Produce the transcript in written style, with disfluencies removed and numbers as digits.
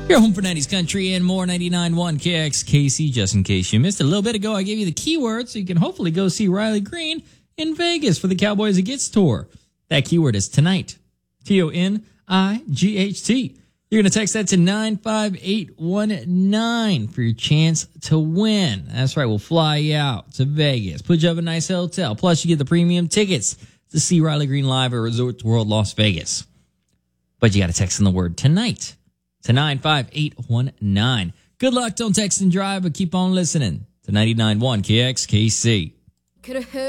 You're home for 90s country and more. 99.1 KXKC. Just in case you missed it, a little bit ago, I gave you the keyword so you can hopefully go see Riley Green in Vegas for the Cowboys Against tour. That keyword is tonight. TONIGHT. You're going to text that to 95819 for your chance to win. That's right. We'll fly you out to Vegas, put you up in a nice hotel. Plus, you get the premium tickets to see Riley Green live at Resorts World Las Vegas. But you got to text in the word tonight to 95819. Good luck. Don't text and drive, but keep on listening to 99.1 KXKC.